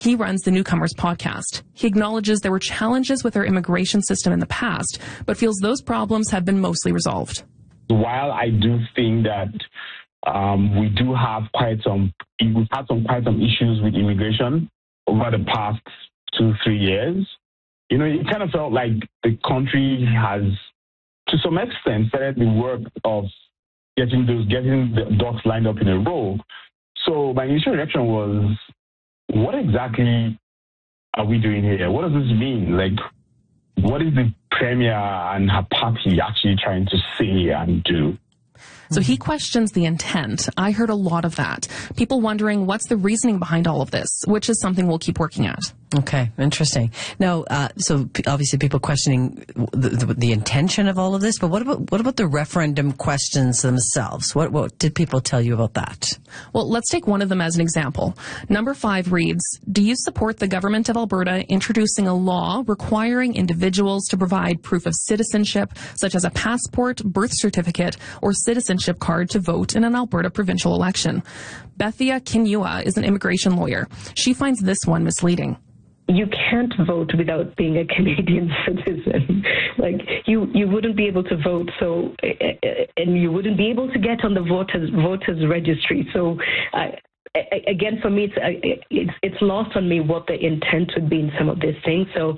He runs the Newcomers podcast. He acknowledges there were challenges with our immigration system in the past, but feels those problems have been mostly resolved. While I do think that we've had some issues with immigration over the past 2-3 years, it kind of felt like the country has, to some extent, started the work of getting the ducks lined up in a row. So my initial reaction was, what exactly are we doing here? What does this mean? Like, what is the premier and her party actually trying to say and do? So he questions the intent. I heard a lot of that. People wondering what's the reasoning behind all of this, which is something we'll keep working at. Okay, interesting. Now, so obviously people questioning the intention of all of this, but what about the referendum questions themselves? What did people tell you about that? Well, let's take one of them as an example. Number 5 reads, do you support the government of Alberta introducing a law requiring individuals to provide proof of citizenship, such as a passport, birth certificate, or citizenship card to vote in an Alberta provincial election? Bethia Kinyua is an immigration lawyer. She finds this one misleading. You can't vote without being a Canadian citizen. Like, you wouldn't be able to vote, so, and you wouldn't be able to get on the voters registry. So, again, for me, it's lost on me what the intent would be in some of these things. So,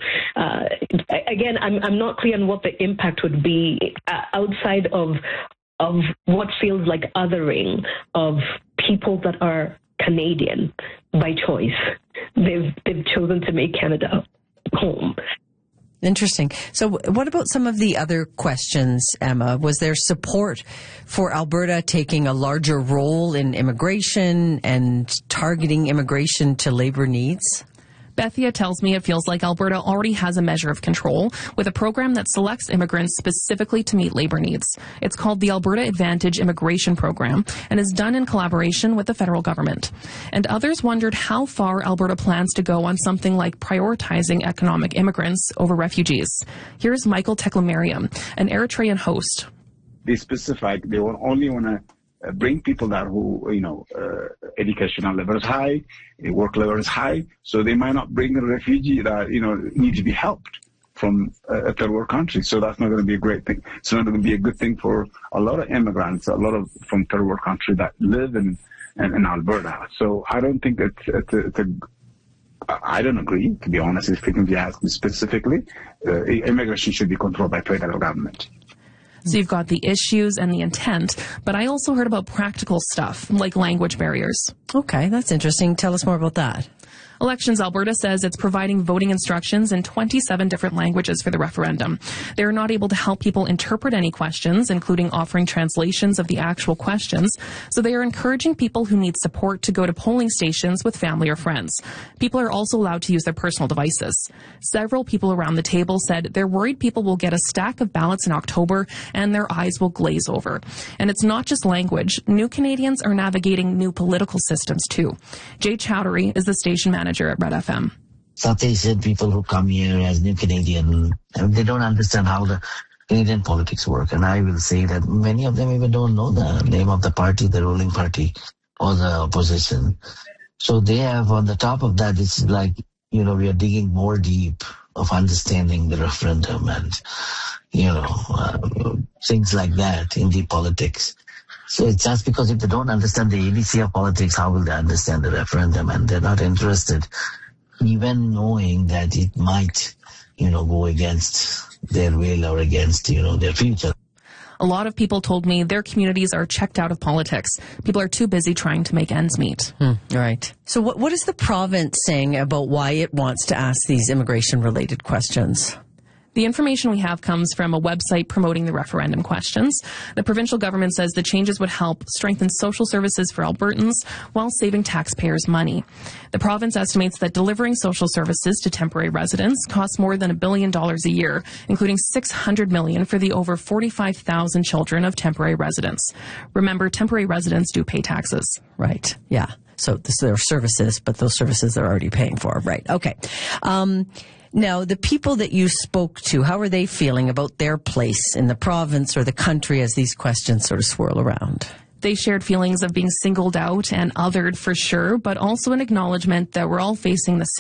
again, I'm not clear on what the impact would be outside of what feels like othering of people that are Canadian by choice. They've chosen to make Canada home. Interesting. So what about some of the other questions, Emma? Was there support for Alberta taking a larger role in immigration and targeting immigration to labor needs? Bethia tells me it feels like Alberta already has a measure of control with a program that selects immigrants specifically to meet labor needs. It's called the Alberta Advantage Immigration Program and is done in collaboration with the federal government. And others wondered how far Alberta plans to go on something like prioritizing economic immigrants over refugees. Here's Michael Teklemariam, an Eritrean host. They specified they will only want to bring people that who, educational level is high, work level is high, so they might not bring a refugee that, need to be helped from a third world country. So that's not going to be a great thing. It's not going to be a good thing for a lot of immigrants, from third world country that live in Alberta. So I don't think I don't agree, to be honest, if you ask me specifically. Immigration should be controlled by federal government. So you've got the issues and the intent, but I also heard about practical stuff, like language barriers. Okay, that's interesting. Tell us more about that. Elections Alberta says it's providing voting instructions in 27 different languages for the referendum. They're not able to help people interpret any questions, including offering translations of the actual questions, so they are encouraging people who need support to go to polling stations with family or friends. People are also allowed to use their personal devices. Several people around the table said they're worried people will get a stack of ballots in October and their eyes will glaze over. And it's not just language. New Canadians are navigating new political systems too. Jay Chowdhury is the station manager at Red FM. South Asian people who come here as new Canadian, they don't understand how the Canadian politics work. And I will say that many of them even don't know the name of the party, the ruling party, or the opposition. So they have, on the top of that, it's like, we are digging more deep of understanding the referendum and, things like that in the politics. So it's just because if they don't understand the ABC of politics, how will they understand the referendum? And they're not interested, even knowing that it might, go against their will or against, their future. A lot of people told me their communities are checked out of politics. People are too busy trying to make ends meet. Right. So what is the province saying about why it wants to ask these immigration-related questions? The information we have comes from a website promoting the referendum questions. The provincial government says the changes would help strengthen social services for Albertans while saving taxpayers money. The province estimates that delivering social services to temporary residents costs more than $1 billion a year, including $600 million for the over 45,000 children of temporary residents. Remember, temporary residents do pay taxes. Right. Yeah. So there are services, but those services they're already paying for. Right. Okay. Now, the people that you spoke to, how are they feeling about their place in the province or the country as these questions sort of swirl around? They shared feelings of being singled out and othered for sure, but also an acknowledgement that we're all facing the same